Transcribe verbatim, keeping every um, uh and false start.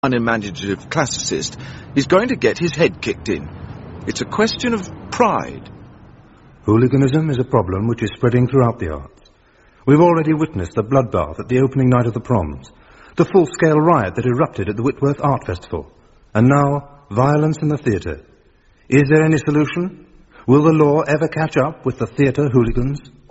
unimaginative classicist is going to get his head kicked in. It's a question of pride. Hooliganism is a problem which is spreading throughout the arts. We've already witnessed the bloodbath at the opening night of the proms, the full-scale riot that erupted at the Whitworth Art Festival, and now violence in the theatre. Is there any solution? Will the law ever catch up with the theatre hooligans?